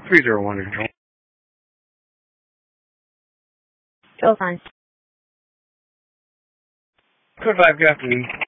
301 is Joel. Joel fine. Code 5, good afternoon.